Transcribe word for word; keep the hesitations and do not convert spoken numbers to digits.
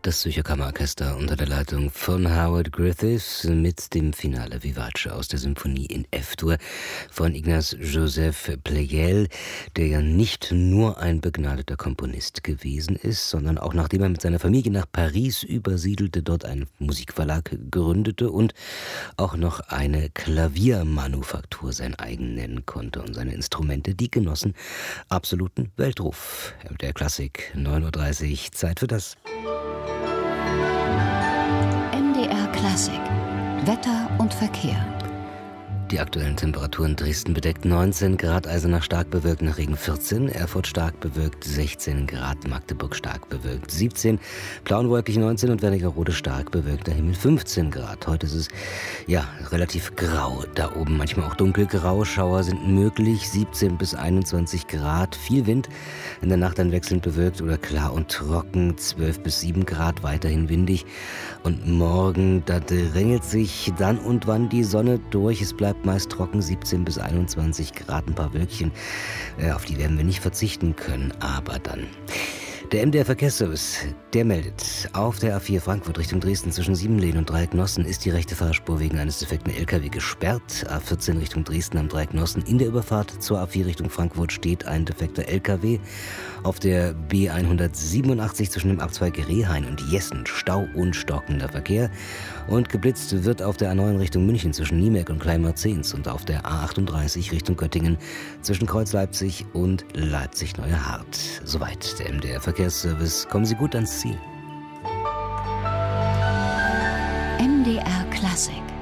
Das Zürcher Kammerorchester unter der Leitung von Howard Griffiths mit dem Finale Vivace aus der Symphonie in F-Dur von Ignaz Joseph Pleyel, der ja nicht nur ein begnadeter Komponist gewesen ist, sondern auch nachdem er mit seiner Familie nach Paris übersiedelte, dort einen Musikverlag gründete und auch noch eine Klaviermanufaktur sein eigen nennen konnte. Und seine Instrumente, die genossen absoluten Weltruf. Der Klassik, neun Uhr dreißig, Zeit für das. M D R Klassik. Wetter und Verkehr. Die aktuellen Temperaturen: Dresden bedeckt neunzehn Grad, Eisenach stark bewölkt, nach Regen vierzehn, Erfurt stark bewölkt sechzehn Grad, Magdeburg stark bewölkt siebzehn, Plauen-wolkig neunzehn und Wernigerode stark bewölkter Himmel fünfzehn Grad. Heute ist es ja relativ grau da oben, manchmal auch dunkelgrau, Schauer sind möglich, siebzehn bis einundzwanzig Grad, viel Wind, in der Nacht dann wechselnd bewölkt oder klar und trocken, zwölf bis sieben Grad, weiterhin windig und morgen, da drängelt sich dann und wann die Sonne durch, es bleibt meist trocken, siebzehn bis einundzwanzig Grad, ein paar Wölkchen, äh, auf die werden wir nicht verzichten können, aber dann. Der M D R Verkehrsservice, der meldet, auf der A vier Frankfurt Richtung Dresden zwischen Siebenlehn und Dreiecknossen ist die rechte Fahrspur wegen eines defekten L K W gesperrt. A vierzehn Richtung Dresden am Dreiecknossen. In der Überfahrt zur A vier Richtung Frankfurt steht ein defekter L K W. Auf der B hundertsiebenundachtzig zwischen dem Abzweig Rehhain und Jessen Stau und stockender Verkehr. Und geblitzt wird auf der A neun Richtung München zwischen Niemerk und Kleinmarzens und auf der A achtunddreißig Richtung Göttingen zwischen Kreuz Leipzig und Leipzig-Neuerhardt. Soweit der M D R Verkehrsservice. Kommen Sie gut ans Ziel. M D R Klassik.